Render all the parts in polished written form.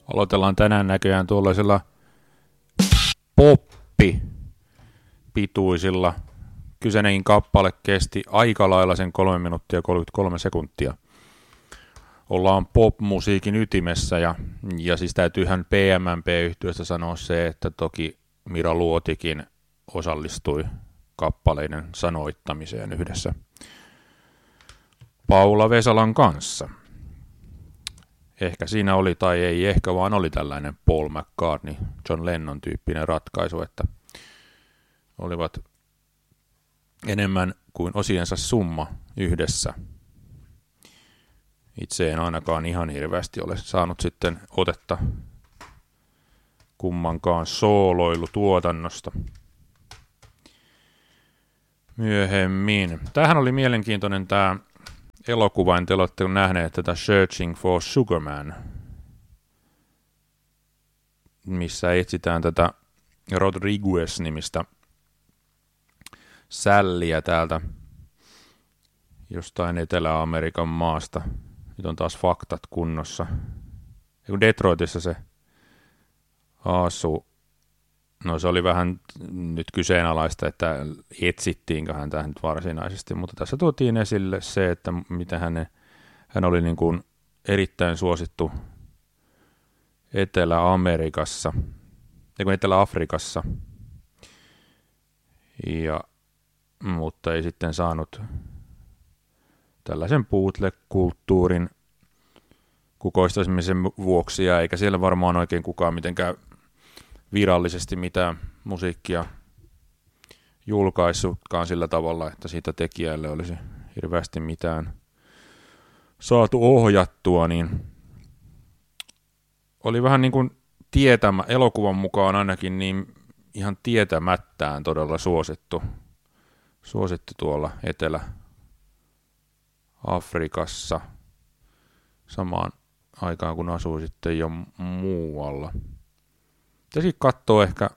Aloitellaan tänään näköjään tuollaisella poppipituisilla. Kyseinenkin kappale kesti aika lailla sen 3 minuuttia 33 sekuntia. Ollaan pop-musiikin ytimessä ja siis täytyyhän PMMP-yhtiöstä sanoa se, että toki Mira Luotikin osallistui kappaleiden sanoittamiseen yhdessä Paula Vesalan kanssa. Ehkä siinä oli tai ei ehkä, vaan oli tällainen Paul McCartney, John Lennon tyyppinen ratkaisu, että olivat enemmän kuin osiensa summa yhdessä. Itse en ainakaan ihan hirveästi ole saanut sitten otetta kummankaan sooloilutuotannosta myöhemmin. Tämähän oli mielenkiintoinen tämä elokuva, en te olette nähneet tätä Searching for Sugar Man, missä etsitään tätä Rodriguez-nimistä sälliä täältä jostain Etelä-Amerikan maasta. Nyt on taas faktat kunnossa. Detroitissa se asuu. No se oli vähän nyt kyseenalaista, että etsittiinkö hän tähän nyt varsinaisesti, mutta tässä tuotiin esille se, että mitä hän oli niin kuin erittäin suosittu Etelä-Amerikassa, Etelä-Afrikassa, mutta ei sitten saanut tällaisen bootleg-kulttuurin kukoistamisen vuoksi, ja eikä siellä varmaan oikein kukaan mitenkään virallisesti mitään musiikkia julkaissutkaan sillä tavalla, että siitä tekijälle olisi hirveästi mitään saatu ohjattua, niin oli vähän niin kuin elokuvan mukaan ainakin niin ihan tietämättään todella suosittu tuolla Etelä-Afrikassa samaan aikaan, kun asui sitten jo muualla. Pitäisi katsoa ehkä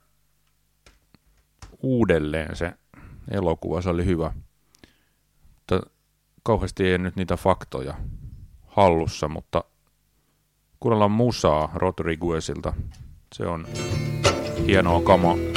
uudelleen se elokuva, se oli hyvä. Mutta kauheasti ei nyt niitä faktoja hallussa, mutta kuunnellaan musaa Rodriguezilta. Se on hienoa kamaa.